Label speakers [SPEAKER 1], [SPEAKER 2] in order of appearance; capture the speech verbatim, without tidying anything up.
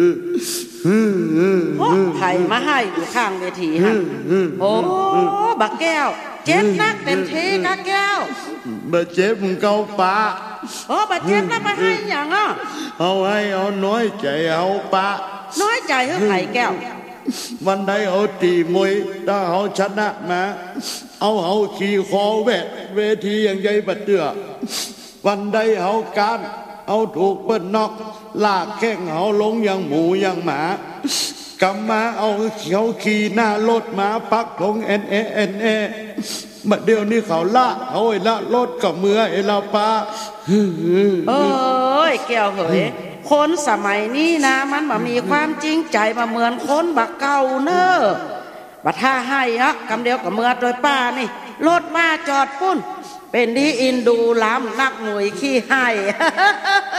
[SPEAKER 1] โอ้ไผ่มาให้อยู่ข้างเวทีฮะโอ้บักแก้วเจ็บนักเต็มทีกะแก้ว
[SPEAKER 2] บาเจ็บมึงเกาปะ
[SPEAKER 1] โอ้บาเจ็บแล้วมาให้อย่างอ่ะ
[SPEAKER 2] เอาให้เอาน้อยใจเอาปะ
[SPEAKER 1] น้อยใจเฮ้ยไผ่แก้ว
[SPEAKER 2] วันใดเอาตีมวยถ้าเอาชนะมาเอาเอาขี่คอแวดเวทีอย่างใหญ่บัดเตือวันใดเอาการเอาถูกเปิ้นนอกลากแข้งเอาลงอย่างหมูอย่างหมากำมาเอาเขาขี่หน้ารถมาปักทงเอ็นเอเอ็นเอบัดเดี๋ยวนี้เขาละเอาไอ้ละรถกับเมือไอ้ละปา
[SPEAKER 1] เอ้ยแก้วเหยคนสมัยนี้นะมันบ่มีความจริงใจมาเหมือนคนบักเก่าเนอะบัดท่าให้ฮะกำเดียวกับเมือโดยป้านี่รถมาจอดปุ้นเป็นดีอินดูล้ำนักหน่วยขี้ให้